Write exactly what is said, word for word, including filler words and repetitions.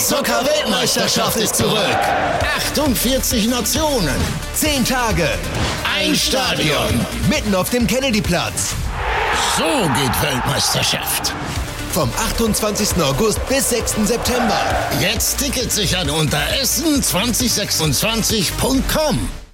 Eishockey-Weltmeisterschaft ist zurück. achtundvierzig Nationen. zehn Tage. Ein Stadion. Mitten auf dem Kennedyplatz. So geht Weltmeisterschaft. Vom achtundzwanzigsten August bis sechsten September. Jetzt Tickets sichern unter essen zwanzig sechsundzwanzig punkt com.